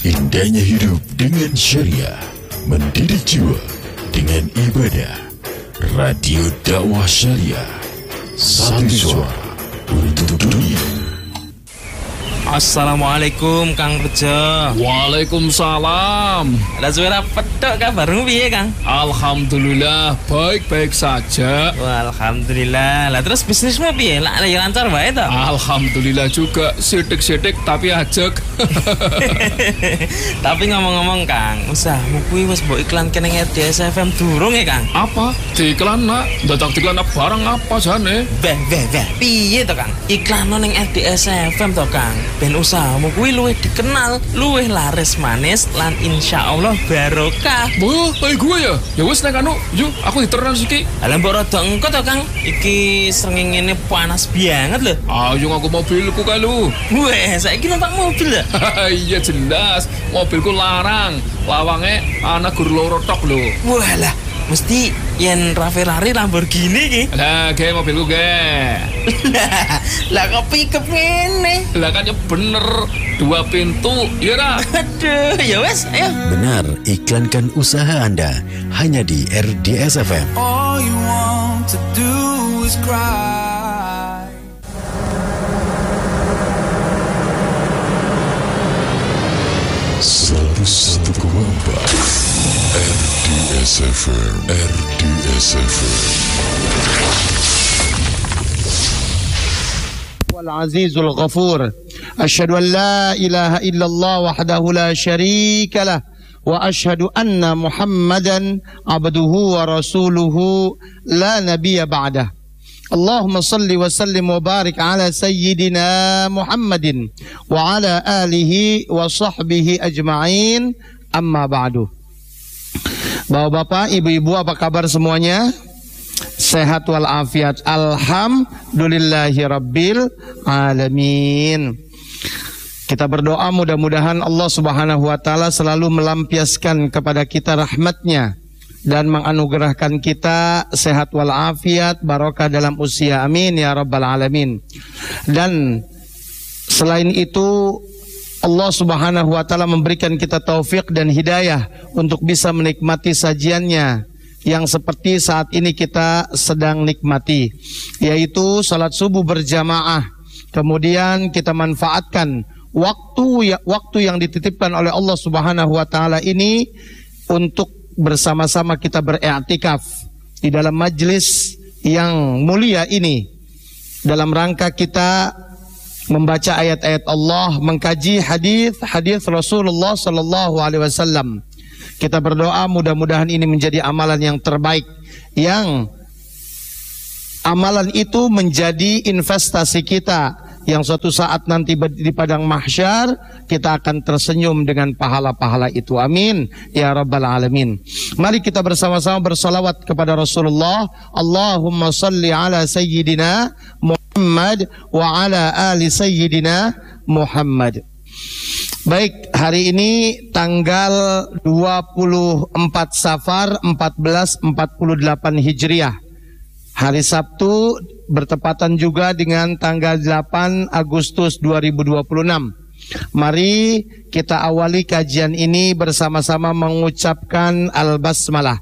Indahnya hidup dengan syariah, mendidik jiwa dengan ibadah. Radio Dakwah Syariah, satu suara untuk dunia. Assalamualaikum Kang Rejo. Waalaikumsalam. Ada suara pedok kabarmu piye Kang? Alhamdulillah baik-baik saja. Wah, alhamdulillah. Lah terus bisnismu piye? Lah ya lancar wae to? Alhamdulillah juga, sidik-sidik tapi ajek. Tapi ngomong-ngomong Kang, usahamu kuwi wis mbok iklanke ning RDS FM durung ya Kang? Apa? Diiklan nak? Dadak diiklan barang apa jane? Beh, piye to Kang? Iklan ning RDS FM to Kang. Ben usahamu kuwi luwih dikenal, luwih laris manis lan insyaallah barokah. Wah, kayak gue ya? Ya wis nek anu, yuk aku diteran iki. Lah mbok rada engko to Kang. Iki srengenge panas banget lho. Ayo aku mobilku kae lu. Weh, saiki numpak mobil ya? Iya jelas, mobilku larang. Lawange ana gur loro tok lho. Walah, mesti yen Ferrari Lamborghini iki. Lah, ge mobilku ge. Lah kok pickup ngene? Lah kan ya bener, 2 pintu, ya ra? Aduh, ya wes, ayo. Benar, iklankan usaha Anda hanya di RDS FM. All you want to do is cry. RDS FM, RDS FM. العزيز الغفور أشهد أن لا إله إلا الله وحده لا شريك له وأشهد أن محمدا عبده ورسوله لا نبي بعده اللهم صل وسلم وبارك على سيدنا محمد وعلى آله وصحبه أجمعين أما بعد. Bapak-bapak, ibu-ibu, apa kabar semuanya? Sehat walafiat. Alhamdulillahi rabbil alamin. Kita berdoa mudah-mudahan Allah subhanahu wa ta'ala selalu melampiaskan kepada kita rahmatnya dan menganugerahkan kita sehat walafiat, barokah dalam usia, amin ya rabbal alamin. Dan selain itu Allah subhanahu wa ta'ala memberikan kita taufik dan hidayah untuk bisa menikmati sajiannya yang seperti saat ini kita sedang nikmati, yaitu salat subuh berjamaah. Kemudian kita manfaatkan waktu yang dititipkan oleh Allah subhanahu wa ta'ala ini untuk bersama-sama kita beriktikaf di dalam majlis yang mulia ini, dalam rangka kita membaca ayat-ayat Allah, mengkaji hadis Rasulullah sallallahu alaihi wasallam. Kita berdoa mudah-mudahan ini menjadi amalan yang terbaik, yang amalan itu menjadi investasi kita, yang suatu saat nanti di padang mahsyar kita akan tersenyum dengan pahala-pahala itu, amin ya rabbal alamin. Mari kita bersama-sama bersalawat kepada Rasulullah. Allahumma salli ala sayyidina Muhammad wa ala ali sayyidina Muhammad. Baik, hari ini tanggal 24 Safar 1448 Hijriah, hari Sabtu, bertepatan juga dengan tanggal 8 Agustus 2026. Mari kita awali kajian ini bersama-sama mengucapkan al-basmalah.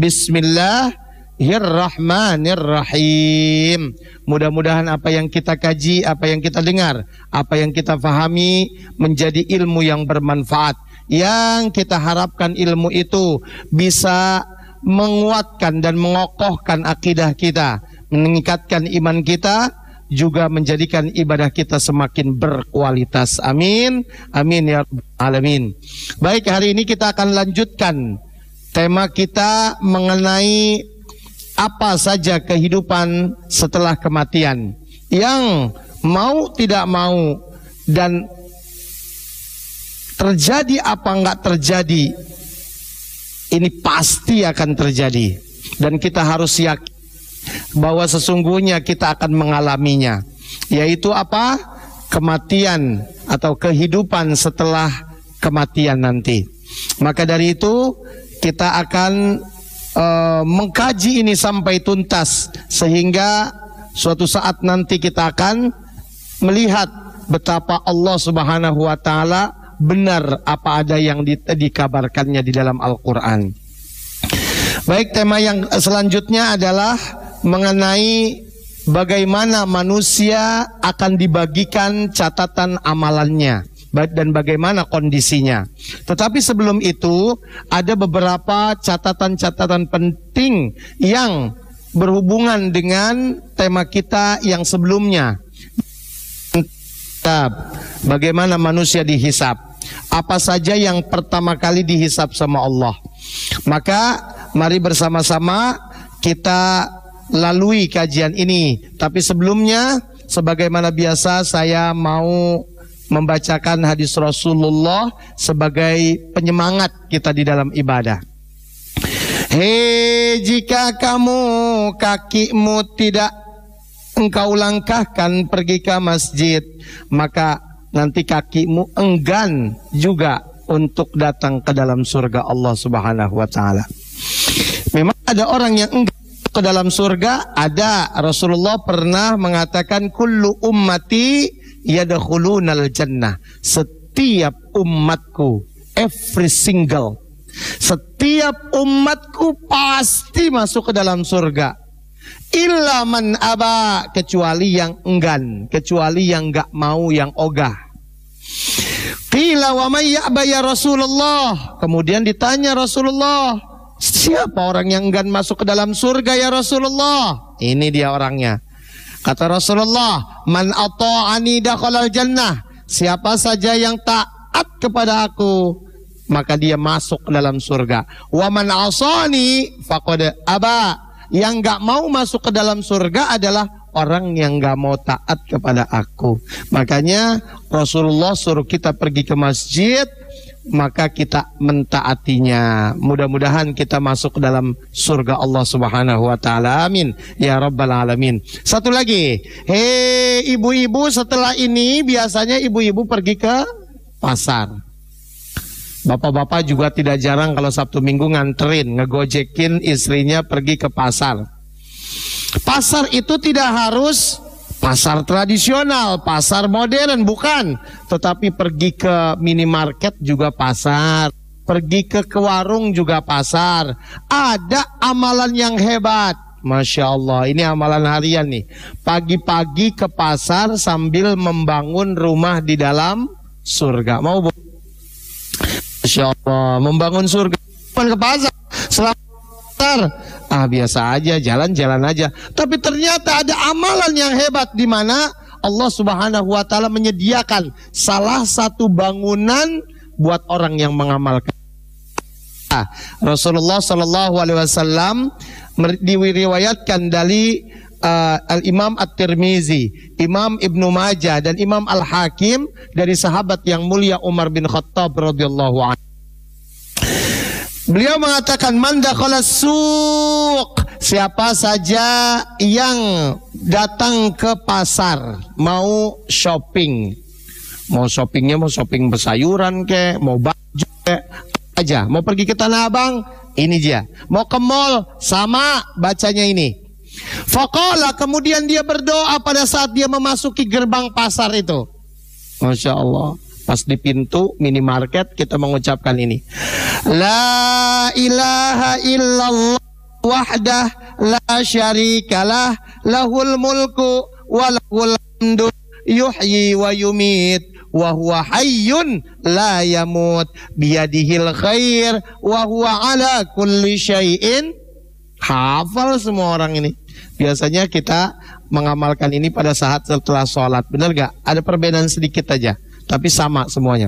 Bismillahirrahmanirrahim. Mudah-mudahan apa yang kita kaji, apa yang kita dengar, apa yang kita fahami menjadi ilmu yang bermanfaat. Yang kita harapkan ilmu itu bisa menguatkan dan mengokohkan akidah kita, meningkatkan iman kita, juga menjadikan ibadah kita semakin berkualitas. Amin, amin ya rabbal alamin. Baik, hari ini kita akan lanjutkan tema kita mengenai apa saja kehidupan setelah kematian, yang mau tidak mau dan terjadi apa enggak terjadi, ini pasti akan terjadi, dan kita harus yakin bahwa sesungguhnya kita akan mengalaminya, yaitu apa? Kematian atau kehidupan setelah kematian nanti. Maka dari itu kita akan mengkaji ini sampai tuntas, sehingga suatu saat nanti kita akan melihat betapa Allah Subhanahu wa taala benar apa ada yang dikabarkannya di dalam Al-Quran. Baik, tema yang selanjutnya adalah mengenai bagaimana manusia akan dibagikan catatan amalannya dan bagaimana kondisinya. Tetapi sebelum itu ada beberapa catatan-catatan penting yang berhubungan dengan tema kita yang sebelumnya. Bagaimana manusia dihisab? Apa saja yang pertama kali dihisab sama Allah? Maka mari bersama-sama kita lalui kajian ini. Tapi sebelumnya, sebagaimana biasa, saya mau membacakan hadis Rasulullah sebagai penyemangat kita di dalam ibadah. Hei, jika kamu kakimu tidak engkau langkahkan pergi ke masjid, maka nanti kakimu enggan juga untuk datang ke dalam surga Allah Subhanahu wa ta'ala. Memang ada orang yang enggan ke dalam surga, ada. Rasulullah pernah mengatakan kullu ummati yadkhulunal jannah. Setiap umatku, every single, setiap umatku pasti masuk ke dalam surga. Illa man aba, kecuali yang enggan, kecuali yang enggak mau, yang ogah. Qila wa may ya'ba ya Rasulullah. Kemudian ditanya Rasulullah, siapa orang yang enggan masuk ke dalam surga ya Rasulullah? Ini dia orangnya. Kata Rasulullah, man ata'ani dakhalal jannah. Siapa saja yang taat kepada aku, maka dia masuk ke dalam surga. Wa man asani faqad aba. Yang gak mau masuk ke dalam surga adalah orang yang gak mau taat kepada aku. Makanya Rasulullah suruh kita pergi ke masjid, maka kita mentaatinya. Mudah-mudahan kita masuk ke dalam surga Allah Subhanahu wa ta'ala. Amin ya rabbal alamin. Satu lagi, hei ibu-ibu, setelah ini biasanya ibu-ibu pergi ke pasar. Bapak-bapak juga tidak jarang kalau Sabtu Minggu nganterin, ngegojekin istrinya pergi ke pasar. Pasar itu tidak harus pasar tradisional, pasar modern, bukan. Tetapi pergi ke minimarket juga pasar, pergi ke warung juga pasar. Ada amalan yang hebat. Masya Allah, ini amalan harian nih. Pagi-pagi ke pasar sambil membangun rumah di dalam surga. Mau bu? Masya Allah, membangun surga bukan ke pasar, selamat. Biasa aja, jalan-jalan aja. Tapi ternyata ada amalan yang hebat di mana Allah Subhanahu wa ta'ala menyediakan salah satu bangunan buat orang yang mengamalkan. Rasulullah sallallahu alaihi wasallam diriwayatkan dari Al-Imam At-Tirmizi, Imam Ibnu Majah dan Imam Al-Hakim dari sahabat yang mulia Umar bin Khattab radhiyallahu anhu. Beliau mengatakan man dakhala suq, siapa saja yang datang ke pasar mau shopping. Mau shoppingnya mau shopping bersayuran ke, mau baju ke, aja. Mau pergi ke Tanah Abang, ini dia. Mau ke mall, sama bacanya ini. Faqala, kemudian dia berdoa pada saat dia memasuki gerbang pasar itu. Masya Allah. Pas di pintu minimarket kita mengucapkan ini. La ilaha illallah wahdah la syarikalah lahul mulku wa lahul hamdu yuhyi wa yumit wa huwa hayyun la yamut biyadihil khair wa huwa ala kulli syai'in. Hafal semua orang ini. Biasanya kita mengamalkan ini pada saat setelah sholat. Benar gak? Ada perbedaan sedikit aja, tapi sama semuanya.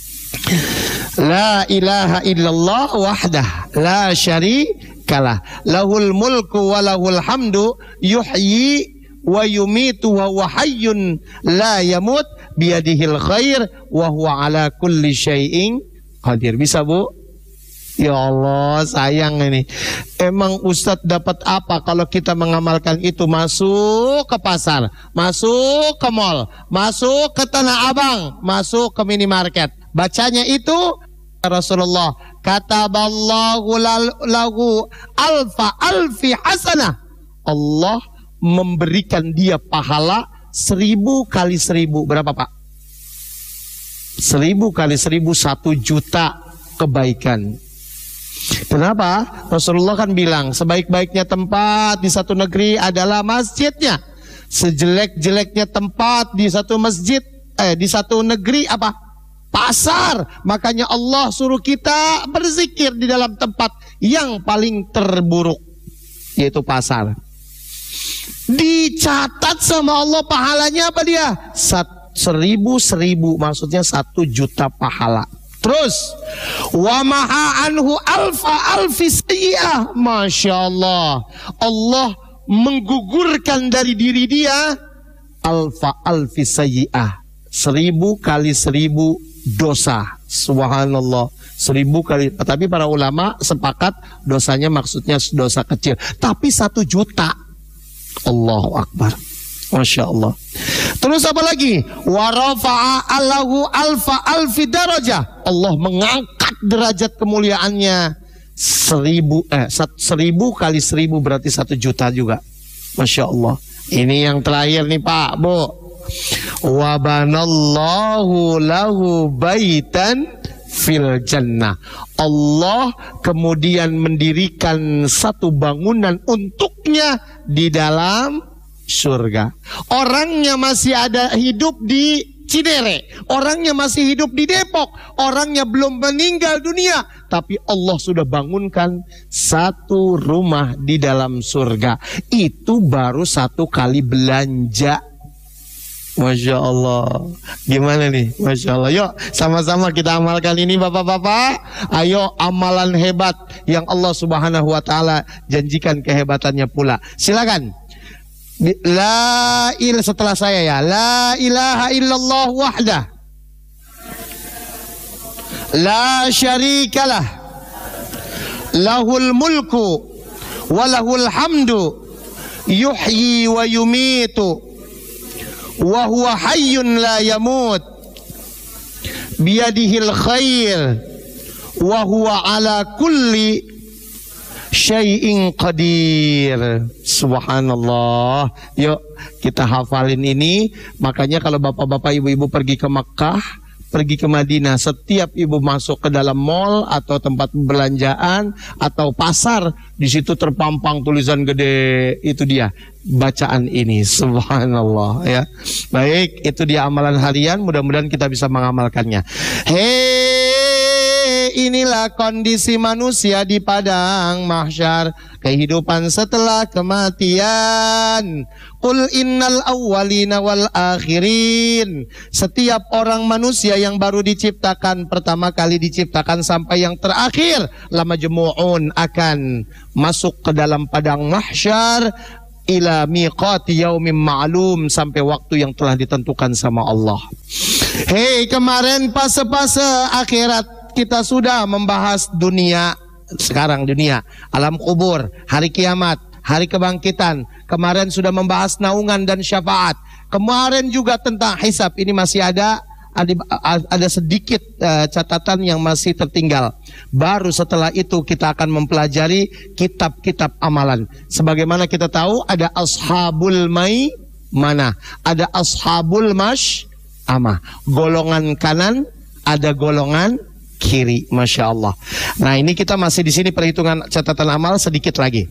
La ilaha illallah wahdah la syarikalah lahul mulku wa lahul hamdu yuhyi wa yumitu wa huwa hayyun la yamut biyadihil khair wa huwa ala kulli syai'in qadir. Bisa bu? Ya Allah, sayang ini. Emang Ustadz dapat apa kalau kita mengamalkan itu? Masuk ke pasar, masuk ke mall, masuk ke Tanah Abang, masuk ke minimarket. Bacanya itu Rasulullah kataballahu lahu alfi hasanah. Allah memberikan dia pahala 1000 kali 1000. Berapa Pak? 1000 kali 1000 1 juta kebaikan. Kenapa? Rasulullah kan bilang sebaik-baiknya tempat di satu negeri adalah masjidnya. Sejelek-jeleknya tempat di satu masjid, di satu negeri apa? Pasar. Makanya Allah suruh kita berzikir di dalam tempat yang paling terburuk, yaitu pasar. Dicatat sama Allah pahalanya apa dia? 1000, maksudnya 1 juta pahala. Terus wa maha anhu alfi sayyi'ah. Masya Allah, Allah menggugurkan dari diri dia alfi sayyi'ah, 1000 kali 1000 dosa. Subhanallah, 1000 kali. Tapi para ulama sepakat dosanya maksudnya dosa kecil. Tapi 1 juta, Allahu Akbar, Masya Allah. Terus apa lagi? Wa rafa'a allahu alfi darajah. Allah mengangkat derajat kemuliaannya 1000 kali 1000 berarti 1 juta juga. Masya Allah. Ini yang terakhir nih Pak, Bu. Wa banallahu lahu baitan fil jannah. Allah kemudian mendirikan satu bangunan untuknya di dalam surga. Orangnya masih ada hidup di Cinere, orangnya masih hidup di Depok, orangnya belum meninggal dunia, tapi Allah sudah bangunkan satu rumah di dalam surga. Itu baru 1 kali belanja. Masya Allah. Gimana nih? Masya Allah. Yuk sama-sama kita amalkan ini Bapak-bapak. Ayo amalan hebat yang Allah Subhanahu wa ta'ala janjikan kehebatannya pula. Silakan. Setelah saya ya. La ilaha illallah wahdah, la syarikalah, lahul mulku walahul hamdu, yuhyi wa yumitu, wa huwa hayyun la yamut, biyadihil khair, wa huwa ala kulli syai'in qadir. Subhanallah. Yuk kita hafalin ini. Makanya kalau bapak-bapak ibu-ibu pergi ke Mekah, pergi ke Madinah, setiap ibu masuk ke dalam mall atau tempat perbelanjaan atau pasar, di situ terpampang tulisan gede, itu dia bacaan ini. Subhanallah ya. Baik, itu dia amalan harian, mudah-mudahan kita bisa mengamalkannya. Inilah kondisi manusia di padang mahsyar, kehidupan setelah kematian. Qul innal awwalina wal akhirin. Setiap orang manusia yang baru diciptakan, pertama kali diciptakan sampai yang terakhir, lamajmu'un, akan masuk ke dalam padang mahsyar ila miqati yaumin ma'lum, sampai waktu yang telah ditentukan sama Allah. Hei, kemarin fase-fase akhirat kita sudah membahas dunia. Sekarang dunia, alam kubur, hari kiamat, hari kebangkitan. Kemarin sudah membahas naungan dan syafaat. Kemarin juga tentang hisab. Ini masih ada sedikit catatan yang masih tertinggal. Baru setelah itu kita akan mempelajari kitab-kitab amalan. Sebagaimana kita tahu ada ashabul maimanah, ada ashabul masy'amah. Golongan kanan, ada golongan kiri. Masya Allah. Nah ini kita masih di sini perhitungan catatan amal sedikit lagi.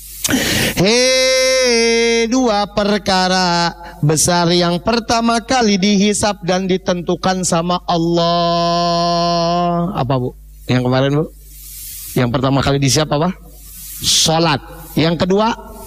Dua perkara besar yang pertama kali dihisap dan ditentukan sama Allah. Apa Bu? Yang kemarin Bu? Yang pertama kali dihisap apa? Salat. Yang kedua,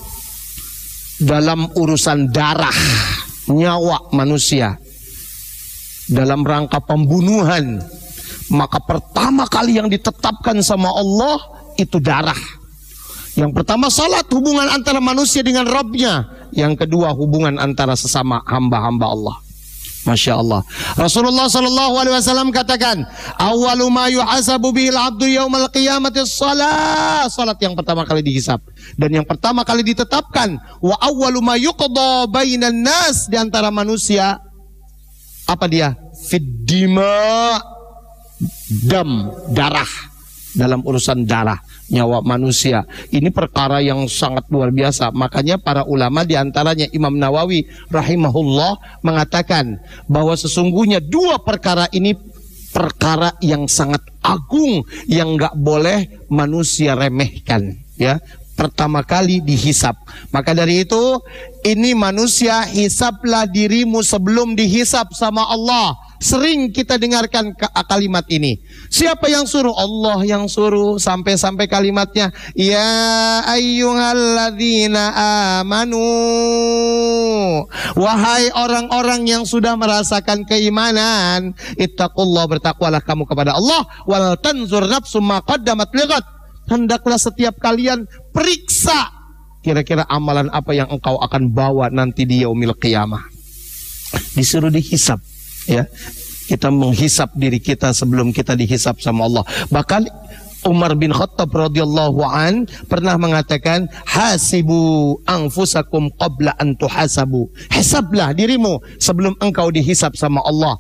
dalam urusan darah, nyawa manusia, dalam rangka pembunuhan. Maka pertama kali yang ditetapkan sama Allah itu darah. Yang pertama salat, hubungan antara manusia dengan Rabbnya. Yang kedua hubungan antara sesama hamba-hamba Allah. Masya Allah. Rasulullah SAW katakan, awwalu ma yuhasabu bihil abdu yaumal qiyamati shalah. Salat yang pertama kali dihisab. Dan yang pertama kali ditetapkan, wa awwalu ma yuqda bainan nas, di antara manusia, apa dia? Fiddima, dam, darah. dalam urusan darah, nyawa manusia. Ini perkara yang sangat luar biasa. Makanya para ulama diantaranya Imam Nawawi rahimahullah mengatakan bahwa sesungguhnya dua perkara ini perkara yang sangat agung yang nggak boleh manusia remehkan. Ya, pertama kali dihisap. Maka dari itu, ini manusia, hisaplah dirimu sebelum dihisap sama Allah. Sering kita dengarkan kalimat ini. Siapa yang suruh? Allah yang suruh. Sampai-sampai kalimatnya, ya ayyuhalladzina amanu, wahai orang-orang yang sudah merasakan keimanan, ittaqullah, bertakwalah kamu kepada Allah, wal tanzur nafsum ma qaddamat lighad. Hendaklah setiap kalian periksa kira-kira amalan apa yang engkau akan bawa nanti di yaumil qiyamah. Disuruh dihisap, ya. Kita menghisap diri kita sebelum kita dihisap sama Allah. Bahkan Umar bin Khattab radhiyallahu an pernah mengatakan, hasibu anfusakum qabla an tuhasabu. Hisablah dirimu sebelum engkau dihisap sama Allah.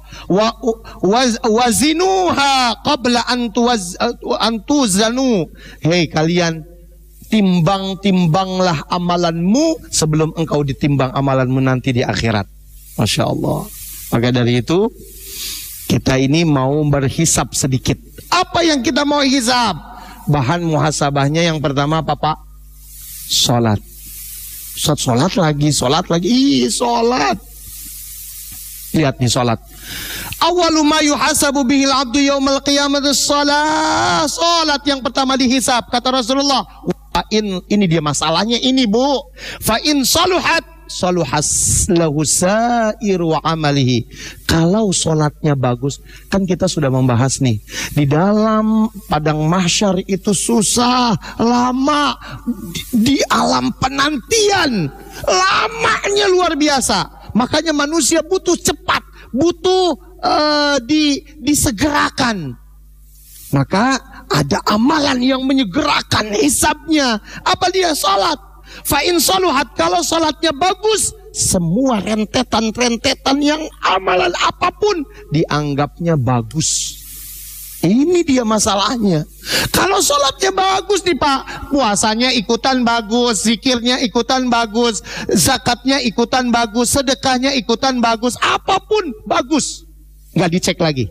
Wazinuha qabla an tuzanu. Hei kalian, timbang-timbanglah amalanmu sebelum engkau ditimbang amalanmu nanti di akhirat. Masya Allah. Maka dari itu, kita ini mau berhisap sedikit. Apa yang kita mau hisap? Bahan muhasabahnya yang pertama apa Pak? Sholat. Sholat lagi. Sholat. Lihat nih sholat. Awalu ma yuhasabu bihil abdu yaumal qiyamati sholat. Sholat yang pertama dihisap. Kata Rasulullah, ini dia masalahnya ini Bu. Fa in saluhat saluhas lahu sairu wa amalihi. Kalau sholatnya bagus, kan kita sudah membahas nih, di dalam padang mahsyar itu susah, lama, di alam penantian, lamanya luar biasa. Makanya manusia butuh cepat, butuh disegerakan. Maka ada amalan yang menyegerakan hisabnya. Apa dia? Sholat. Fa'in saluhat, kalau salatnya bagus, semua rentetan-rentetan yang amalan apapun dianggapnya bagus. Ini dia masalahnya. Kalau salatnya bagus nih Pak, puasanya ikutan bagus, zikirnya ikutan bagus, zakatnya ikutan bagus, sedekahnya ikutan bagus, apapun bagus, nggak dicek lagi.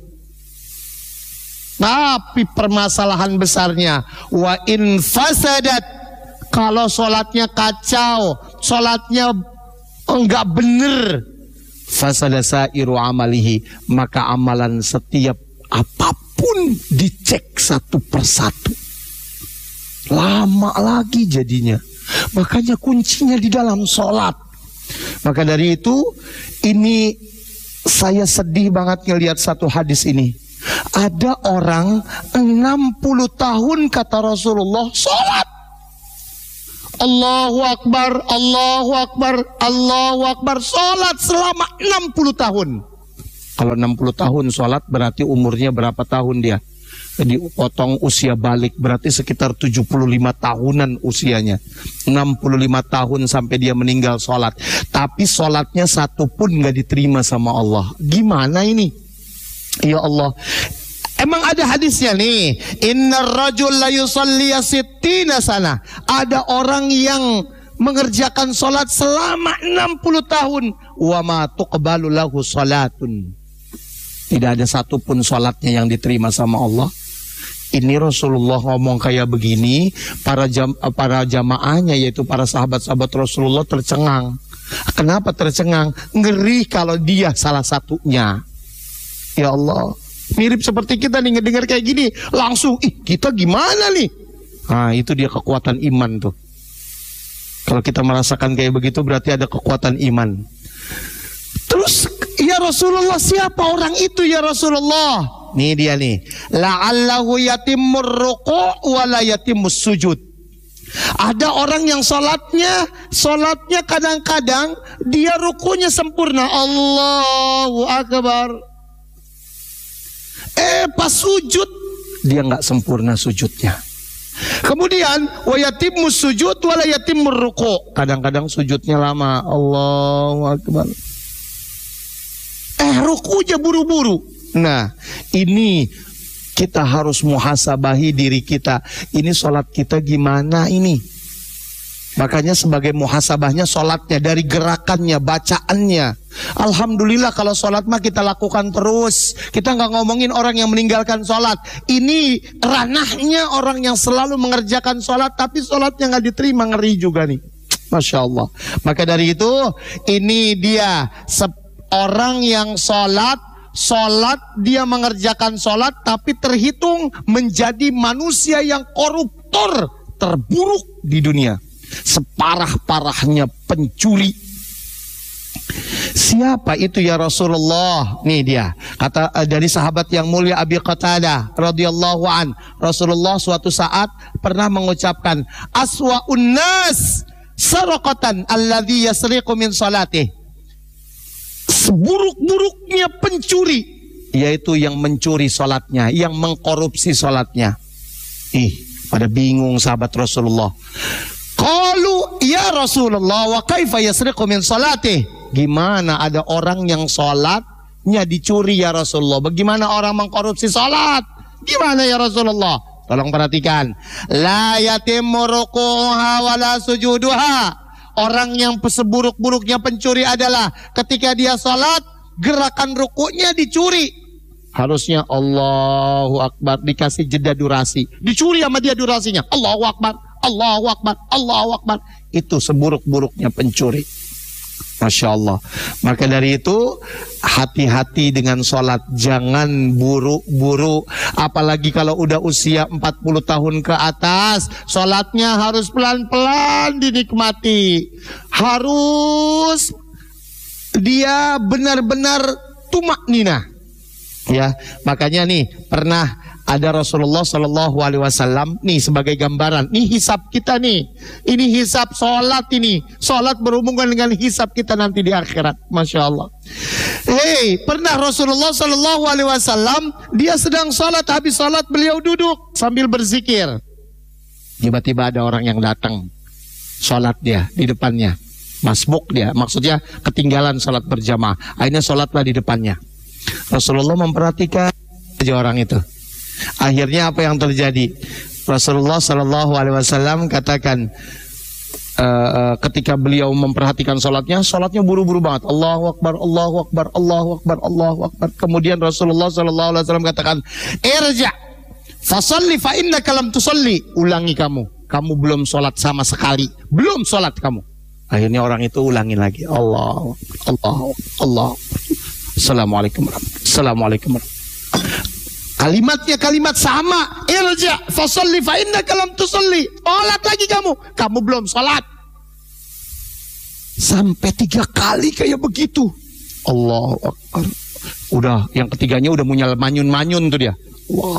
Tapi permasalahan besarnya, wa in fasadat, kalau sholatnya kacau, sholatnya enggak bener, fasada sairu amalihi, maka amalan setiap apapun dicek satu persatu. Lama lagi jadinya. Makanya kuncinya di dalam sholat. Maka dari itu, ini saya sedih banget ngelihat satu hadis ini. Ada orang 60 tahun kata Rasulullah sholat. Allahu Akbar, Allahu Akbar, Allahu Akbar, sholat selama 60 tahun. Kalau 60 tahun sholat berarti umurnya berapa tahun dia? Dipotong usia balik berarti sekitar 75 tahunan usianya. 65 tahun sampai dia meninggal sholat. Tapi sholatnya satu pun gak diterima sama Allah. Gimana ini? Ya Allah, emang ada hadisnya nih, innar rajul la yusalli sittina sana. Ada orang yang mengerjakan sholat selama 60 tahun, wa ma tuqbalu lahu sholatun. Tidak ada satupun sholatnya yang diterima sama Allah. Ini Rasulullah ngomong kayak begini, para jamaahnya yaitu para sahabat-sahabat Rasulullah tercengang. Kenapa tercengang? Ngeri kalau dia salah satunya. Ya Allah, mirip seperti kita nih ngedengar kayak gini, langsung, kita gimana nih? Nah, itu dia kekuatan iman tuh. Kalau kita merasakan kayak begitu berarti ada kekuatan iman. Terus, ya Rasulullah, siapa orang itu ya Rasulullah? Nih dia nih, la'allahu yatimmur ruku' wa la yatimmus sujud. Ada orang yang sholatnya kadang-kadang dia rukunya sempurna, Allahu Akbar. Pas sujud dia nggak sempurna sujudnya. Kemudian wa yatimmus sujud wa la yatimmur ruku'. Kadang-kadang sujudnya lama, Allahu Akbar. Rukunya buru-buru. Nah, ini Kita harus muhasabahi diri kita. Ini sholat kita gimana ini? Makanya sebagai muhasabahnya sholatnya, dari gerakannya, bacaannya. Alhamdulillah kalau sholat mah kita lakukan terus. Kita nggak ngomongin orang yang meninggalkan sholat. Ini ranahnya orang yang selalu mengerjakan sholat, tapi sholatnya nggak diterima, ngeri juga nih. Masya Allah. Maka dari itu, ini dia orang yang sholat dia mengerjakan sholat, tapi terhitung menjadi manusia yang koruptor terburuk di dunia. Separah-parahnya pencuri. Siapa itu ya Rasulullah? Nih dia, kata dari sahabat yang mulia Abi Qatadah radhiyallahu an. Rasulullah suatu saat pernah mengucapkan, aswa'un nas saraqatan alladhi yasriqu min salatih. Seburuk-buruknya pencuri, yaitu yang mencuri salatnya, yang mengkorupsi salatnya. Pada bingung sahabat Rasulullah. Qalu ya Rasulullah wa kaifa yasriqu min salatih? Gimana ada orang yang salatnya dicuri ya Rasulullah? Bagaimana orang mengkorupsi salat? Gimana ya Rasulullah? Tolong perhatikan. La yatimmu ruku'uha wa la sujuduha. Orang yang seburuk-buruknya pencuri adalah ketika dia salat, gerakan rukuknya dicuri. Harusnya Allahu Akbar, dikasih jeda durasi. Dicuri sama dia durasinya. Allahu Akbar, Allahu Akbar, Allahu Akbar. Itu seburuk-buruknya pencuri. Masya Allah. Maka dari itu, hati-hati dengan sholat. Jangan buru-buru. Apalagi kalau udah usia 40 tahun ke atas, sholatnya harus pelan-pelan dinikmati. Harus dia benar-benar tumakninah. Ya, makanya nih pernah ada Rasulullah Shallallahu Alaihi Wasallam nih sebagai gambaran. Nih hisab kita nih. Ini hisab sholat ini. Sholat berhubungan dengan hisab kita nanti di akhirat. Masya Allah. Pernah Rasulullah Shallallahu Alaihi Wasallam dia sedang sholat, habis sholat beliau duduk sambil berzikir. Tiba-tiba ada orang yang datang, sholat dia di depannya, masbuk dia, maksudnya ketinggalan sholat berjamaah. Akhirnya sholatlah di depannya. Rasulullah memperhatikan aja orang itu. Akhirnya apa yang terjadi? Rasulullah Shallallahu Alaihi Wasallam katakan ketika beliau memperhatikan sholatnya buru-buru banget. Allahu Akbar, Allahu Akbar, Allahu Akbar, Allahu Akbar. Kemudian Rasulullah Shallallahu Alaihi Wasallam katakan, irja, fasalli fa innaka lam tusalli. Ulangi kamu belum sholat sama sekali, belum sholat kamu. Akhirnya orang itu ulangi lagi. Allah. Assalamualaikum warahmatullahi. Kalimatnya kalimat sama. Irja fasalli fa innaka lam tusalli. Sholat lagi kamu belum sholat. Sampai 3 kali kayak begitu. Allahu Akbar. Udah yang ketiganya udah munyal manyun tuh dia. Wah.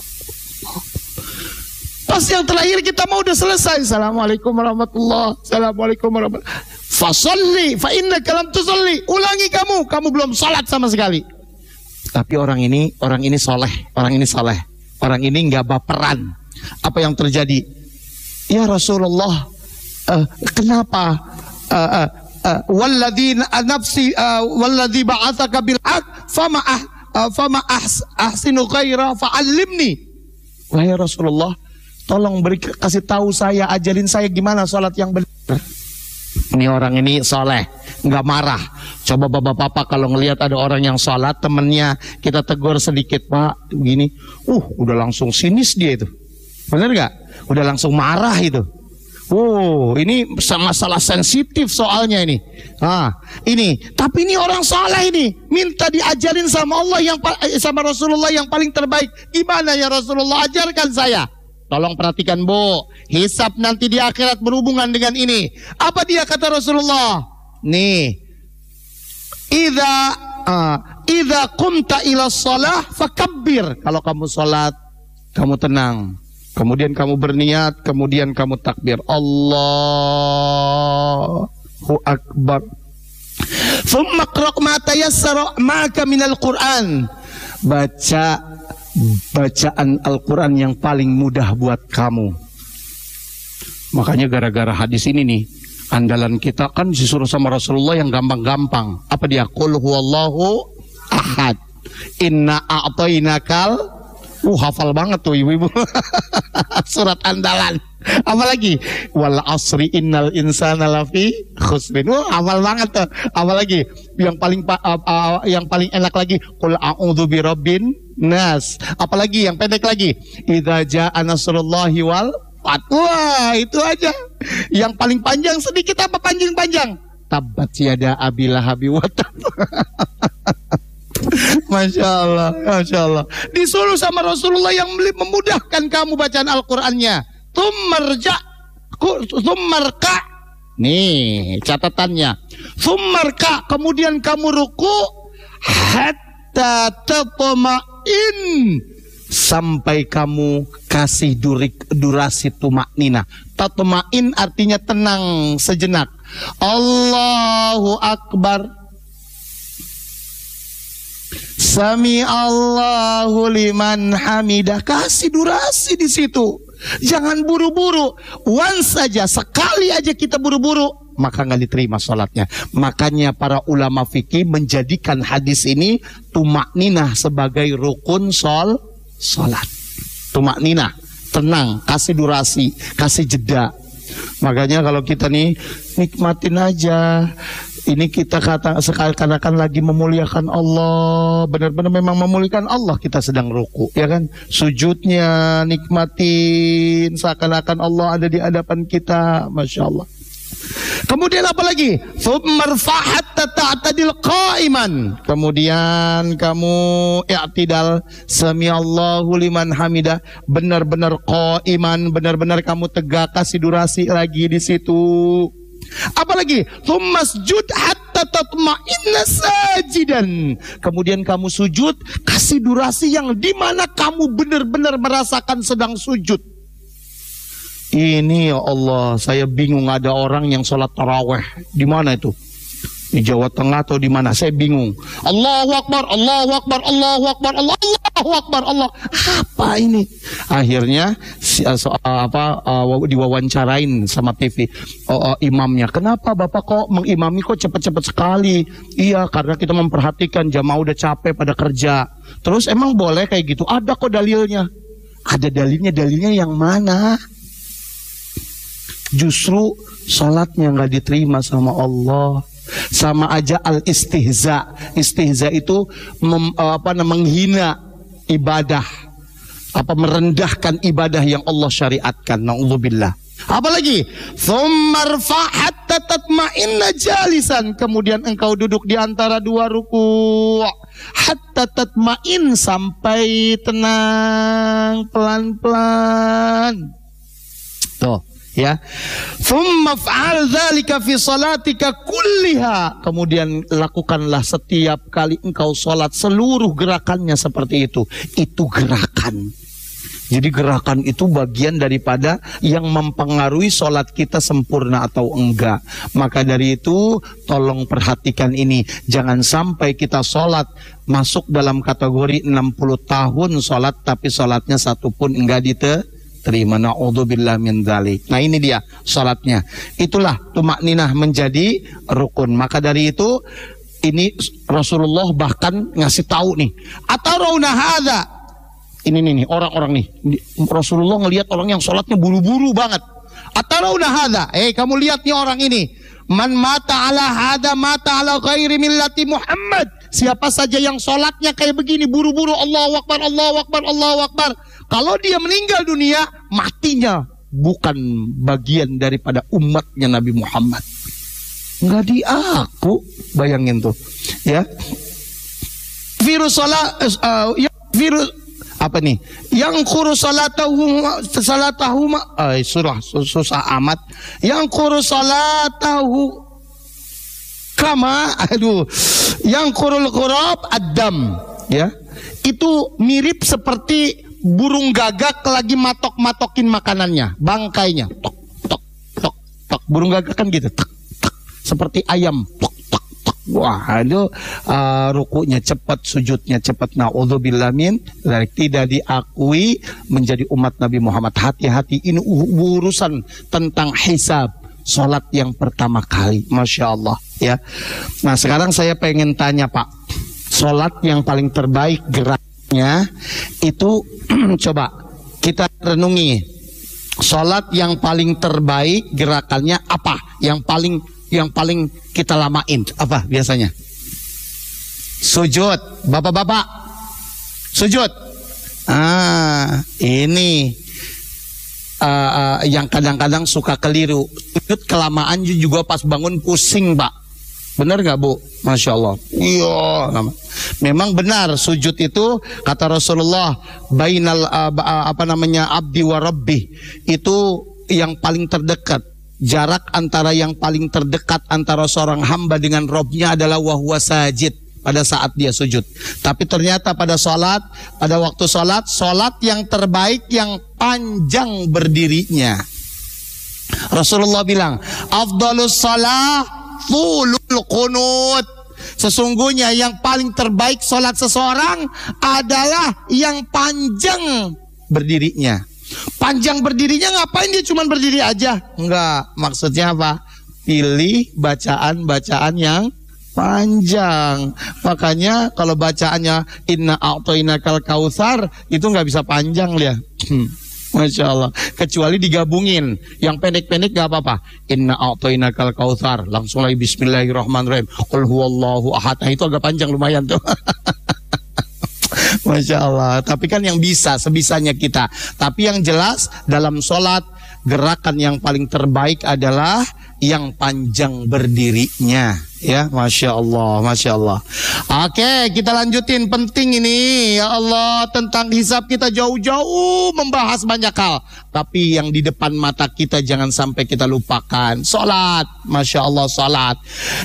Pas yang terakhir kita mau udah selesai. Assalamualaikum warahmatullahi. Assalamualaikum warahmatullahi. Fasalli fa innaka lam tusalli. Ulangi kamu belum salat sama sekali. Tapi orang ini soleh, orang ini nggak baperan. Apa yang terjadi? Ya Rasulullah, kenapa? Walladzi nafsi walladzi ba'atsaka bil haq fama ahsinu ghaira fa'allimni. Wahai Rasulullah, tolong kasih tahu saya, ajarin saya gimana salat yang benar. Ini orang ini soleh, nggak marah. Coba bapak-bapak kalau ngelihat ada orang yang sholat, temennya kita tegur sedikit, Pak, begini, udah langsung sinis dia itu, bener nggak? Udah langsung marah itu. Ini masalah sensitif soalnya ini. Tapi ini orang soleh ini, minta diajarin sama Allah sama Rasulullah yang paling terbaik. Gimana ya Rasulullah, ajarkan saya. Tolong perhatikan Bu, hisab nanti di akhirat berhubungan dengan ini. Apa dia kata Rasulullah? Nih, idza qumta ila shalah fakabbir. Kalau kamu salat, kamu tenang. Kemudian kamu berniat, kemudian kamu takbir. Allahu Akbar. Thumma qra' ma tayassara ma'aka minal Qur'an. Baca bacaan Al-Quran yang paling mudah buat kamu. Makanya gara-gara hadis ini nih, andalan kita kan disuruh sama Rasulullah yang gampang-gampang. Apa dia? Qul huwallahu ahad, inna a'tainakal Hafal banget tuh ibu-ibu. Surat andalan. Apalagi wal asri innal insana lafi khusrin. Hafal banget tuh. Apalagi yang paling enak lagi qul a'udzu birabbin nas. Apalagi yang pendek lagi idza jaa nasrullahi wal fath. Wah, itu aja. Yang paling panjang sedikit apa panjang-panjang? Tabbat yada abil lahabi wa tab. Masya Allah, Masya Allah. Disuruh sama Rasulullah yang memudahkan kamu bacaan Al-Qurannya. Tsummarka. Nih catatannya. Tsummarka, kemudian kamu ruku hatta tatma'in, sampai kamu kasih durasi tumaknina. Tatma'in artinya tenang sejenak. Allahu Akbar. Sami Allahu liman hamidah. Kasih durasi di situ. Jangan buru-buru. Once saja, sekali aja kita buru-buru, maka nggak diterima sholatnya. Makanya para ulama fikih menjadikan hadis ini tumakninah sebagai rukun sholat. Tumakninah, tenang, kasih durasi, kasih jeda. Makanya kalau kita nih nikmatin aja. Ini kita seakan-akan lagi memuliakan Allah. Benar-benar memang memuliakan Allah. Kita sedang ruku, ya kan? Sujudnya nikmatin, seakan-akan Allah ada di hadapan kita. Masya Allah. Kemudian apa lagi? Kemudian kamu i'tidal, samiallahu liman hamidah, benar-benar qaiman, benar-benar kamu tegak, kasih durasi lagi di situ. Apalagi masjud hatta tatma'inna sajidan. Kemudian kamu sujud, kasih durasi yang dimana kamu benar-benar merasakan sedang sujud. Ini ya Allah, saya bingung, ada orang yang sholat taraweh di mana itu? Di Jawa Tengah atau di mana? Saya bingung. Allahu Akbar, Allahu Akbar, Allahu Akbar, Allahu Akbar, Allah. Apa ini? Akhirnya diwawancarain sama TV imamnya. Kenapa Bapak kok mengimami kok cepat-cepat sekali? Iya, karena kita memperhatikan jamaah udah capek pada kerja. Terus emang boleh kayak gitu? Ada kok dalilnya. Ada dalilnya yang mana? Justru salatnya nggak diterima sama Allah. Sama aja al-istihza. Istihza itu menghina ibadah, merendahkan ibadah yang Allah syariatkan. Na'udzubillah. Apalagi tsummarfa' hatta tatma'inna jalisan. Kemudian engkau duduk di antara dua ruku'. Hatta tatma'in, sampai tenang, pelan-pelan. Tuh. Ya, thumma fa'al dzalika fi salatika kulliha. Kemudian lakukanlah setiap kali engkau sholat, seluruh gerakannya seperti itu. Itu gerakan. Jadi gerakan itu bagian daripada yang mempengaruhi sholat kita sempurna atau enggak. Maka dari itu tolong perhatikan ini. Jangan sampai kita sholat masuk dalam kategori 60 tahun sholat tapi sholatnya satu pun enggak terima. Na'udzubillah min dzalik. Nah ini dia salatnya. Itulah tumakninah menjadi rukun. Maka dari itu ini Rasulullah bahkan ngasih tahu nih. Atarawna hadza. Ini nih orang-orang nih. Rasulullah ngelihat orang yang salatnya buru-buru banget. Atarawna hadza. Kamu lihat nih orang ini. Man mata ala hadza mata ala ghairi millati Muhammad. Siapa saja yang salatnya kayak begini buru-buru, Allahu Akbar, Allahu Akbar, Allahu Akbar, kalau dia meninggal dunia, matinya bukan bagian daripada umatnya Nabi Muhammad. Nggak diaku, bayangin tuh, ya. Virus virus apa nih? Yang kurus salatahu surah susah amat. Yang kurus salatahu yang kurul kurab adam, ya. Itu mirip seperti burung gagak lagi matok-matokin makanannya, bangkainya, tok tok tok tok. Burung gagak kan gitu, tok tok, seperti ayam, tok tok tok. Wah, itu rukunya cepat, sujudnya cepat. Na'udzubillah min dzalik, tidak diakui menjadi umat Nabi Muhammad. Hati-hati, ini urusan tentang hisab, salat yang pertama kali. Masya Allah, ya. Nah sekarang saya pengen tanya Pak, salat yang paling terbaik gerak Ya, itu coba kita renungi. Salat yang paling terbaik gerakannya apa? Yang paling kita lamain apa biasanya? Sujud. Bapak-bapak, sujud. Ini yang kadang-kadang suka keliru. Sujud kelamaan juga pas bangun pusing, Pak. Benar gak, Bu? Masya Allah. Iya. Memang benar sujud itu kata Rasulullah bainal abdi wa rabbih, itu yang paling terdekat. Jarak antara yang paling terdekat antara seorang hamba dengan Robnya adalah wahwa sajid, pada saat dia sujud. Tapi ternyata pada waktu salat yang terbaik yang panjang berdirinya. Rasulullah bilang, afdalus shalah tulul qunut. Sesungguhnya yang paling terbaik salat seseorang adalah yang panjang berdirinya. Panjang berdirinya ngapain dia cuma berdiri aja? Enggak, maksudnya apa? Pilih bacaan-bacaan yang panjang. Makanya kalau bacaannya inna a'tainakal kautsar itu nggak bisa panjang dia. Masya Allah. Kecuali digabungin. Yang pendek-pendek gak apa-apa. Inna a'tainakal kautsar. Langsung lagi bismillahirrahmanirrahim. Qul huwallahu ahad. Itu agak panjang lumayan tuh. Masya Allah. Tapi kan yang bisa, sebisanya kita. Tapi yang jelas dalam sholat, gerakan yang paling terbaik adalah yang panjang berdirinya. Ya, Masya Allah, Masya Allah. Oke, kita lanjutin. Penting ini, ya Allah, tentang hisab kita jauh-jauh membahas banyak hal. Tapi yang di depan mata kita jangan sampai kita lupakan. Salat, Masya Allah, salat.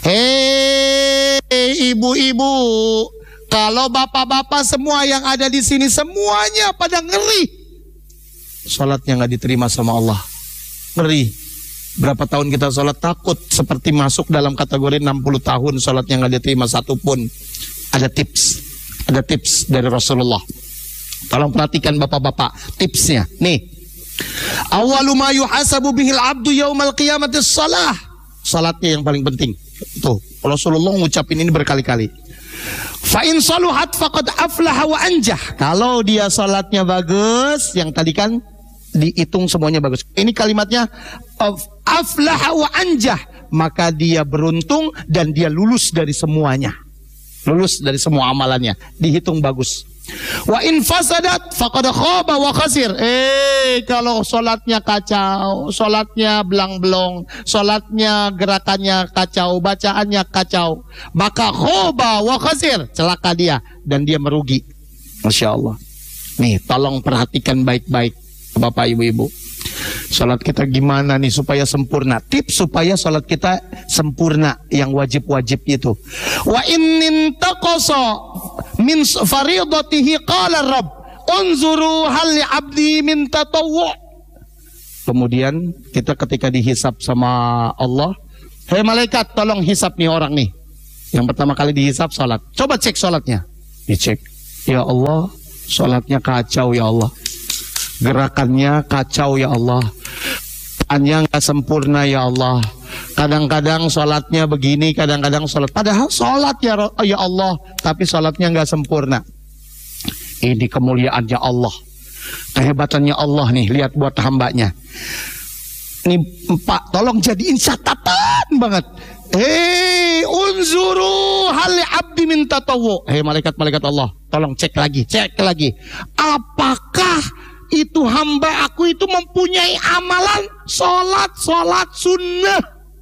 Hei, ibu-ibu, kalau bapak-bapak semua yang ada di sini semuanya pada ngeri, salatnya nggak diterima sama Allah. Ngeri. Berapa tahun kita sholat takut seperti masuk dalam kategori 60 tahun sholatnya nggak diterima satu pun. Ada tips dari Rasulullah. Tolong perhatikan bapak-bapak tipsnya. Nih, awwalu ma yuhasabu bihil abdu yaumal qiyamati shalah. Salatnya yang paling penting. Tuh, Rasulullah ngucapin ini berkali-kali. Fa in saluhat faqad aflaha wa anjah. Kalau dia salatnya bagus, yang tadi kan dihitung semuanya bagus. Ini kalimatnya aflaha wa anjah, maka dia beruntung dan dia lulus dari semuanya. Lulus dari semua amalannya, dihitung bagus. Wa in fasadat faqad khaba wa khasir. Kalau salatnya kacau, salatnya belang-belong, salatnya gerakannya kacau, bacaannya kacau, maka khaba wa khasir, celaka dia dan dia merugi. Masya Allah. Nih, tolong perhatikan baik-baik Bapak Ibu-ibu. Salat kita gimana nih supaya sempurna? Tips supaya salat kita sempurna yang wajib-wajib itu. Wa in taqasa min faridatihi qala Rabb unzuru hal li 'abdi min tatawwu'. Kemudian kita ketika dihisab sama Allah, hei malaikat tolong hisab nih orang nih. Yang pertama kali dihisab salat. Coba cek salatnya. Dicek. Ya Allah, salatnya kacau ya Allah. Gerakannya kacau ya Allah, annya nggak sempurna ya Allah. Kadang-kadang sholatnya begini, kadang-kadang sholat. Padahal sholat ya Allah, tapi sholatnya nggak sempurna. Ini kemuliaannya Allah, kehebatannya Allah nih. Lihat buat hambanya. Nih Pak, tolong jadiin catatan banget. Unzuru hal abdi min tatawwu. Malaikat-malaikat Allah, tolong cek lagi. Apakah itu hamba aku itu mempunyai amalan sholat sunnah?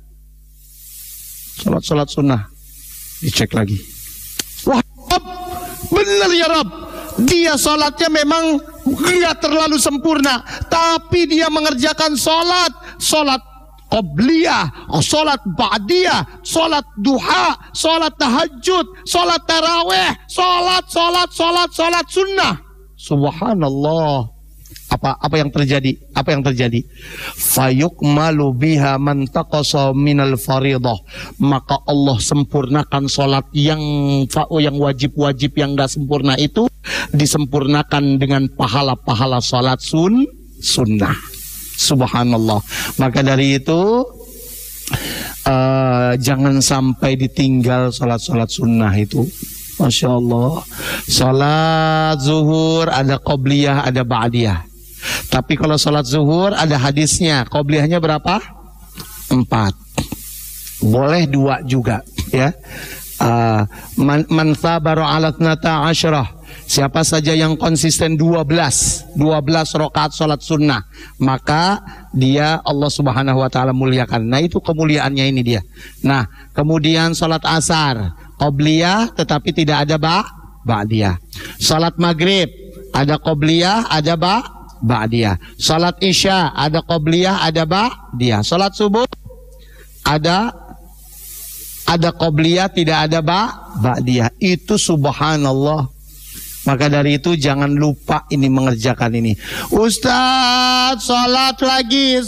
Sholat sunnah. Dicek lagi. Wah, benar ya Rabb, dia sholatnya memang nggak terlalu sempurna, tapi dia mengerjakan sholat qobliyah, sholat ba'diyah, sholat duha, sholat tahajud, sholat taraweh, sholat sunnah. Subhanallah. Apa yang terjadi? Fayukmalu biha man taqasa minal faridah. Maka Allah sempurnakan salat yang wajib-wajib yang enggak sempurna itu disempurnakan dengan pahala-pahala salat sunnah. Subhanallah. Maka dari itu jangan sampai ditinggal salat sunnah itu. Masya Allah. Salat zuhur ada qobliyah, ada ba'diyah. Tapi kalau salat zuhur ada hadisnya. Qobliyahnya berapa? 4. Boleh 2 juga, ya. Man sabara ala 12. Siapa saja yang konsisten 12 rakaat salat sunnah, maka dia Allah Subhanahu wa taala muliakan. Nah, itu kemuliaannya ini dia. Nah, kemudian salat asar qobliyah tetapi tidak ada ba'diyah. Salat maghrib ada qobliyah, ada ba'diyah. Salat isya ada qobliyah, ada ba'diyah. Salat subuh ada qobliyah, tidak ada ba'diyah. Itu subhanallah. Maka dari itu jangan lupa ini mengerjakan ini. Ustaz, sholat lagi.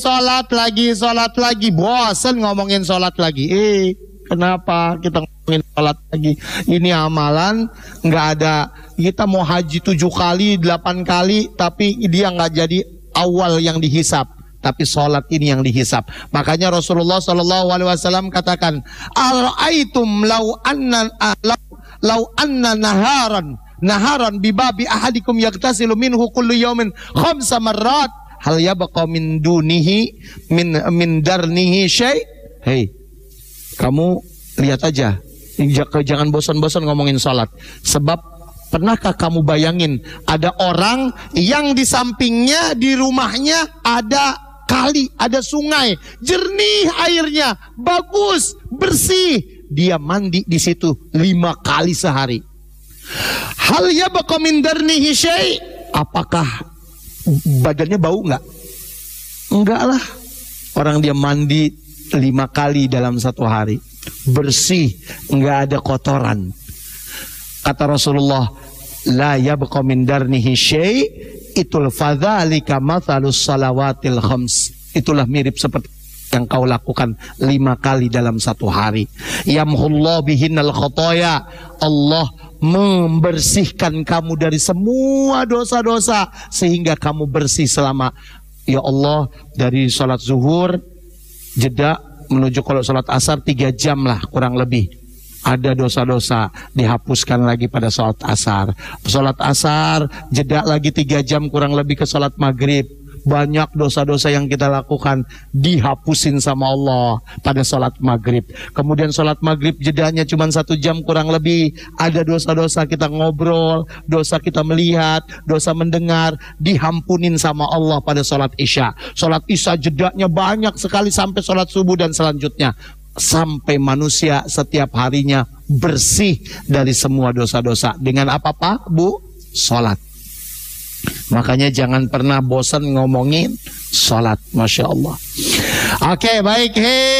Bosan ngomongin sholat lagi. Kenapa kita ngomongin sholat lagi? Ini amalan nggak ada. Kita mau haji 7 kali, 8 kali, tapi dia nggak jadi awal yang dihisap. Tapi sholat ini yang dihisap. Makanya Rasulullah SAW katakan, Al-aitum lau anna naharan bibabi ahadikum yaktasilu minhu kullu yawmin 5 marrat hal yabqa min dunihi min darnihi syai'. Hei, kamu lihat aja, jangan bosan-bosan ngomongin salat. Sebab pernahkah kamu bayangin ada orang yang di sampingnya, di rumahnya ada kali, ada sungai, jernih airnya, bagus, bersih, dia mandi di situ 5 kali sehari. Hal yabqa min darnihi syai'. Apakah badannya bau enggak? Enggak lah. Orang dia mandi 5 kali dalam 1 hari, bersih, enggak ada kotoran. Kata Rasulullah, la yabqa min darnihi syai', itul fadzalika mathalus salawatil khams. Itulah mirip seperti yang kau lakukan 5 kali dalam 1 hari. Yamhullahu bihinnal khotoya. Allah membersihkan kamu dari semua dosa-dosa sehingga kamu bersih selama, ya Allah, dari sholat zuhur jeda menuju kalau sholat asar 3 jam lah kurang lebih. Ada dosa-dosa dihapuskan lagi pada sholat asar. Sholat asar jeda lagi 3 jam kurang lebih ke sholat maghrib. Banyak dosa-dosa yang kita lakukan dihapusin sama Allah pada sholat maghrib. Kemudian sholat maghrib jedanya cuma 1 jam kurang lebih. Ada dosa-dosa kita ngobrol, dosa kita melihat, dosa mendengar, dihampunin sama Allah pada sholat isya. Sholat isya jedanya banyak sekali sampai sholat subuh dan selanjutnya. Sampai manusia setiap harinya bersih dari semua dosa-dosa. Dengan apa Pak, Bu? Sholat. Makanya jangan pernah bosan ngomongin sholat. Masya Allah. Oke, baik.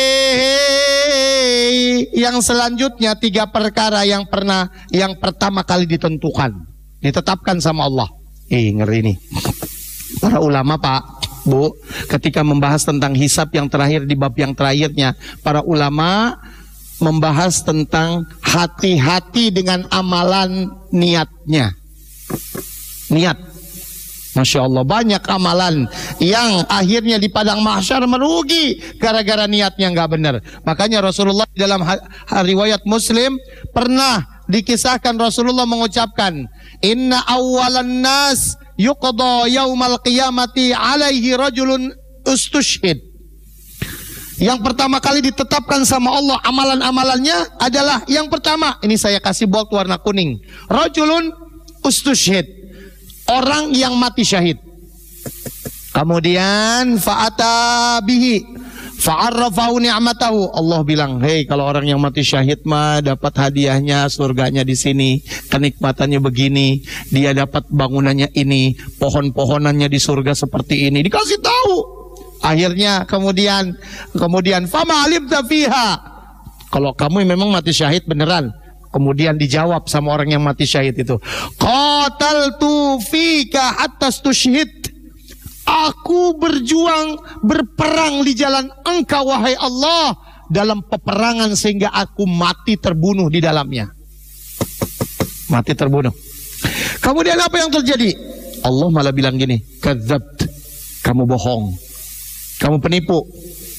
Yang selanjutnya 3 perkara yang pertama kali ditetapkan sama Allah. Ngeri nih. Para ulama Pak, Bu, ketika membahas tentang hisab yang terakhir di bab yang terakhirnya, para ulama membahas tentang hati-hati dengan amalan niatnya. Niat. Masya Allah, banyak amalan yang akhirnya di padang mahsyar merugi gara-gara niatnya nggak benar. Makanya Rasulullah dalam riwayat Muslim pernah dikisahkan Rasulullah mengucapkan, Inna awalan nas yuqda yaumal qiyamati alaihi rajulun ustushhid. Yang pertama kali ditetapkan sama Allah amalan-amalannya adalah yang pertama, ini saya kasih bold warna kuning, rajulun ustushhid, orang yang mati syahid. Kemudian fa'ata bihi fa'arrafahu ni'matahu. Allah bilang, hei, kalau orang yang mati syahid mah dapat hadiahnya surganya di sini, kenikmatannya begini, dia dapat bangunannya ini, pohon-pohonannya di surga seperti ini, dikasih tahu. Akhirnya kemudian fama alimta fiha. Kalau kamu memang mati syahid beneran, kemudian dijawab sama orang yang mati syahid itu, qataltu fika hatta tusyhid. Aku berperang di jalan engkau wahai Allah dalam peperangan sehingga aku mati terbunuh di dalamnya. Mati terbunuh. Kemudian apa yang terjadi? Allah malah bilang gini, kadzabt, kamu bohong, kamu penipu.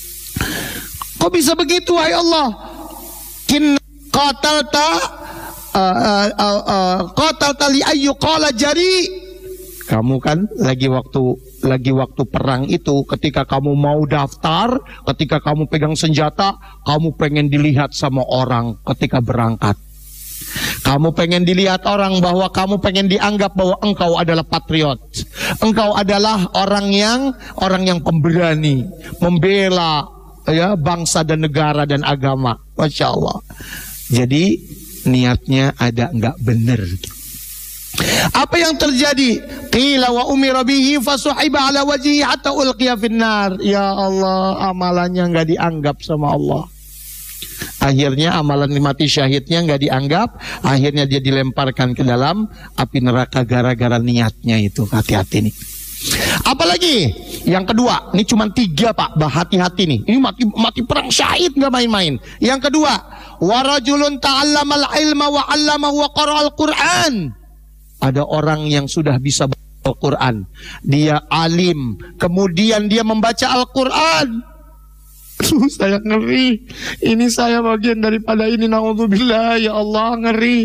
Kok bisa begitu wahai Allah? Qatalta qatal tali ayyu qala jari. Kamu kan lagi waktu perang itu, ketika kamu mau daftar, ketika kamu pegang senjata, kamu pengen dilihat sama orang ketika berangkat. Kamu pengen dilihat orang bahwa kamu pengen dianggap bahwa engkau adalah patriot. Engkau adalah orang yang pemberani, membela ya bangsa dan negara dan agama. Masya Allah. Jadi niatnya ada enggak benar. Apa yang terjadi? Qila wa umira bihi fasuhiba ala wajhihi hatta ulqiya finnar. Ya Allah, amalannya enggak dianggap sama Allah. Akhirnya amalan mati syahidnya enggak dianggap. Akhirnya dia dilemparkan ke dalam api neraka gara-gara niatnya itu. Hati-hati nih. Apalagi yang kedua, ini cuma 3 Pak, hati-hati nih. Ini mati perang syahid nggak main-main. Yang kedua, warajulun ta'allamal ilma wa 'allamahu wa qara'al Qur'an. Ada orang yang sudah bisa baca Al-Quran, dia alim, kemudian dia membaca Al-Quran. Saya ngeri. Ini saya bagian daripada ini, naudzubillah. Ya Allah, ngeri.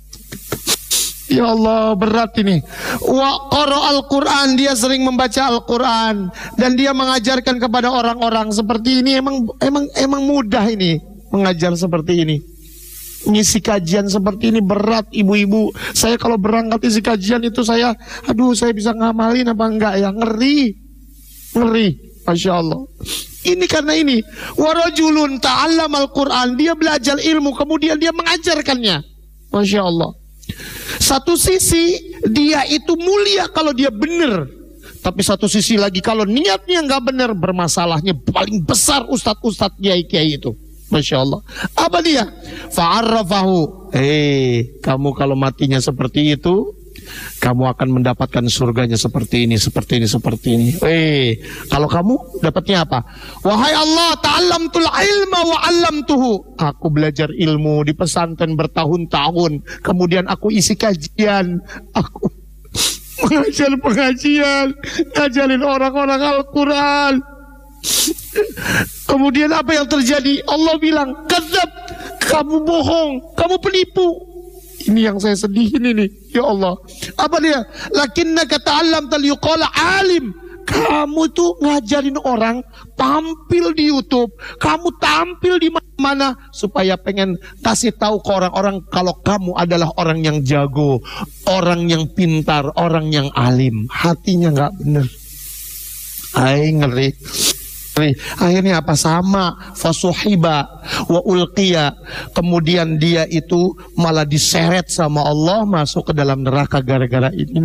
Ya Allah, berat ini. Wa qara'al Qur'an, dia sering membaca Al-Qur'an dan dia mengajarkan kepada orang-orang seperti ini. Emang mudah ini mengajar seperti ini. Ngisi kajian seperti ini berat, ibu-ibu. Saya kalau berangkat isi kajian itu saya bisa ngamalin apa enggak ya? Ngeri. Masya Allah. Ini karena ini. Warajulun ta'allamal Qur'an, dia belajar ilmu kemudian dia mengajarkannya. Masya Allah. Satu sisi dia itu mulia kalau dia benar, tapi satu sisi lagi kalau niatnya nggak benar, bermasalahnya paling besar ustadz kiai itu. Masya Allah. Apa dia? Fa'arrafahu. Kamu kalau matinya seperti itu, kamu akan mendapatkan surganya seperti ini. Kalau kamu dapatnya apa? Wahai Allah, ta'allamtul ilma wa 'allamtuhu. Aku belajar ilmu di pesantren bertahun-tahun, kemudian aku isi kajian, aku mengajar pengajian, ngajarin orang-orang Al-Quran. Kemudian apa yang terjadi? Allah bilang, kadzab, kamu bohong, kamu penipu. Ini yang saya sedihin ini, ya Allah. Apa dia? Lakinnaka ta'allamta liyuqala alim. Kamu tuh ngajarin orang, tampil di YouTube, kamu tampil di mana supaya pengen kasih tahu ke orang-orang kalau kamu adalah orang yang jago, orang yang pintar, orang yang alim. Hatinya nggak bener. Ngeri. Akhirnya apa? Sama fasuhiba wa ulqiya. Kemudian dia itu malah diseret sama Allah masuk ke dalam neraka gara-gara ini.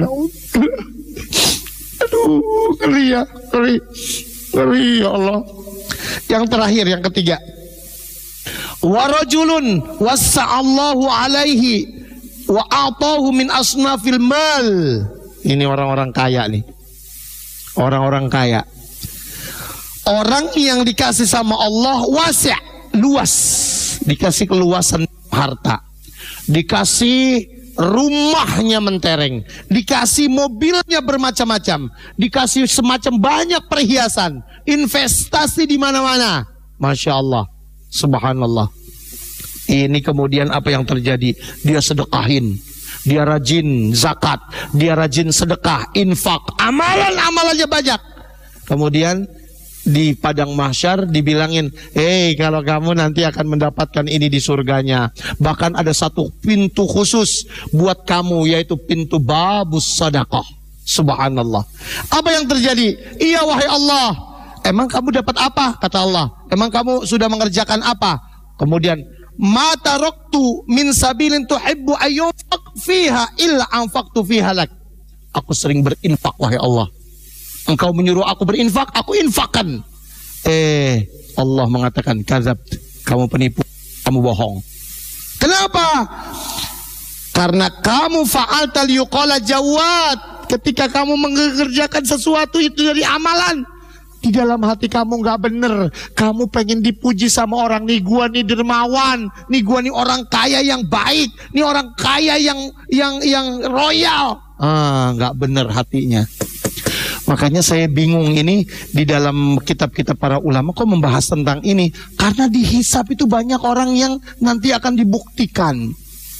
Aduh, ngeri ya Allah. Yang terakhir, yang ketiga, warajulun wassa'allahu alaihi wa a'tahu min asnafil mal. Ini orang-orang kaya nih. Orang-orang kaya. Orang yang dikasih sama Allah wasi', luas, dikasih keluasan harta, dikasih rumahnya mentereng, dikasih mobilnya bermacam-macam, dikasih semacam banyak perhiasan, investasi di mana-mana. Masya Allah, subhanallah. Ini kemudian apa yang terjadi? Dia sedekahin, dia rajin zakat, dia rajin sedekah, infak, amalan-amalannya banyak. Kemudian di padang mahsyar dibilangin, kalau kamu nanti akan mendapatkan ini di surganya. Bahkan ada satu pintu khusus buat kamu, yaitu pintu babus sadaqah. Subhanallah. Apa yang terjadi? Iya wahai Allah, emang kamu dapat apa? Kata Allah, emang kamu sudah mengerjakan apa? Kemudian, ma taraktu min sabilin tuhibbu ayyunfaq fiha illa anfaqtu fiha lak. Aku sering berinfak wahai Allah. Engkau menyuruh aku berinfak, aku infakkan. Allah mengatakan, kadzab, kamu penipu, kamu bohong. Kenapa? Karena kamu fa'alta liyuqala jawad. Ketika kamu mengerjakan sesuatu itu dari amalan, di dalam hati kamu nggak bener. Kamu pengen dipuji sama orang, nih gua nih dermawan, nih gua nih orang kaya yang baik, nih orang kaya yang royal. Nggak bener hatinya. Makanya saya bingung ini di dalam kitab-kitab para ulama kok membahas tentang ini. Karena di hisab itu banyak orang yang nanti akan dibuktikan.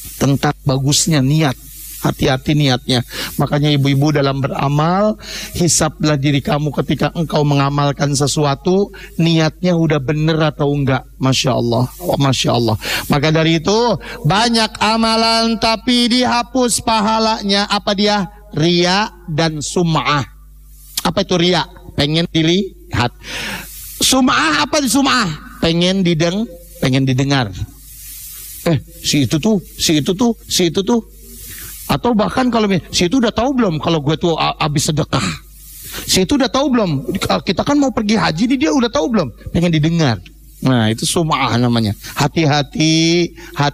tentang bagusnya niat. Hati-hati niatnya. Makanya ibu-ibu dalam beramal, hisablah diri kamu ketika engkau mengamalkan sesuatu, niatnya udah bener atau enggak. Masya Allah, Masya Allah. Maka dari itu, banyak amalan tapi dihapus pahalanya. Apa dia? Riya dan sum'ah. Apa itu riya? Pengen dilihat. Sum'ah, apa di sum'ah? Pengen didengar. Si itu tuh. Atau bahkan kalau si itu udah tahu belum kalau gue tuh habis sedekah. Si itu udah tahu belum? Kita kan mau pergi haji nih, dia udah tahu belum? Pengen didengar. Nah, itu sum'ah namanya. Hati-hati.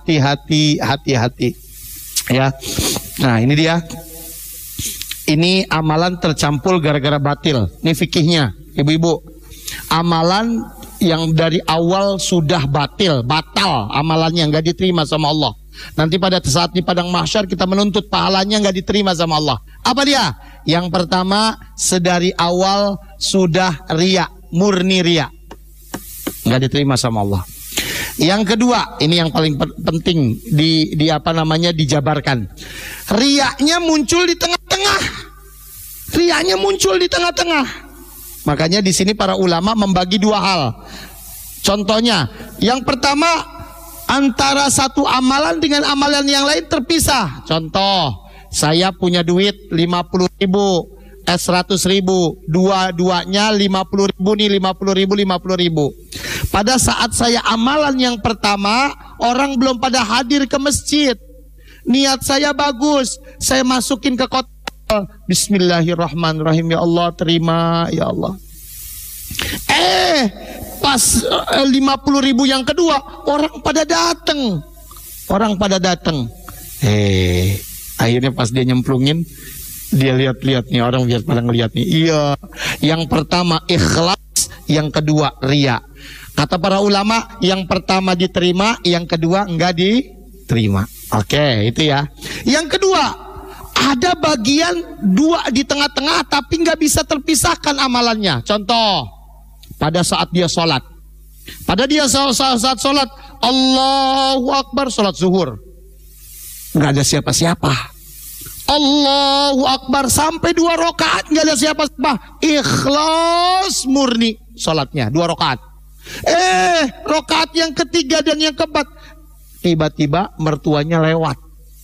Ya. Nah, ini dia. Ini amalan tercampur gara-gara batil. Ini fikihnya, ibu-ibu. Amalan yang dari awal sudah batal amalannya, nggak diterima sama Allah. Nanti pada saat di padang mahsyar kita menuntut pahalanya nggak diterima sama Allah. Apa dia? Yang pertama, sedari awal sudah riya, murni riya, nggak diterima sama Allah. Yang kedua, ini yang paling penting dijabarkan. Riyanya muncul di tengah-tengah. Makanya di sini para ulama membagi dua hal. Contohnya, yang pertama, antara satu amalan dengan amalan yang lain terpisah. Contoh, saya punya duit 50.000, 100.000, dua-duanya 50.000 nih, 50.000. Pada saat saya amalan yang pertama, orang belum pada hadir ke masjid. Niat saya bagus, saya masukin ke kotak. Bismillahirrahmanirrahim, ya Allah, terima, ya Allah. Pas 50.000 yang kedua, orang pada datang. Akhirnya pas dia nyemplungin, dia lihat-lihat nih, orang biar pada ngeliat nih. Iya, yang pertama ikhlas, yang kedua riya. Kata para ulama, yang pertama diterima, yang kedua enggak diterima. Oke, itu ya. Yang kedua, ada bagian dua di tengah-tengah tapi nggak bisa terpisahkan amalannya. Contoh, pada saat dia sholat. Pada dia saat sholat, Allahu Akbar, sholat zuhur. Nggak ada siapa-siapa. Allahu Akbar, sampai 2 rakaat nggak ada siapa-siapa. Ikhlas murni sholatnya, 2 rakaat. Rakaat yang ketiga dan yang keempat, tiba-tiba mertuanya lewat.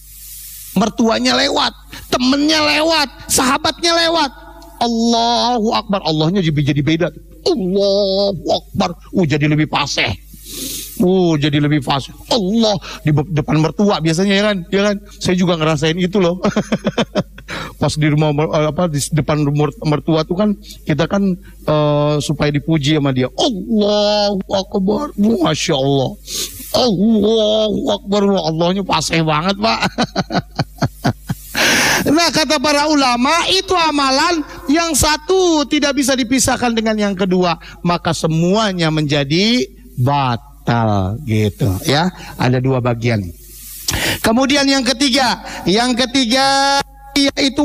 Temennya lewat, sahabatnya lewat. Allahu Akbar, Allahnya jadi beda. Allahu Akbar, jadi lebih fasih. Allah di depan mertua biasanya, ya kan? Saya juga ngerasain itu loh. Pas di rumah di depan mertua tuh kan kita kan supaya dipuji sama dia. Allahu Akbar, Masya Allah. Allahu Akbar, Allahnya fasih banget, Pak. Nah, kata para ulama, itu amalan yang satu tidak bisa dipisahkan dengan yang kedua, maka semuanya menjadi batal gitu ya. Ada 2 bagian. Kemudian yang ketiga yaitu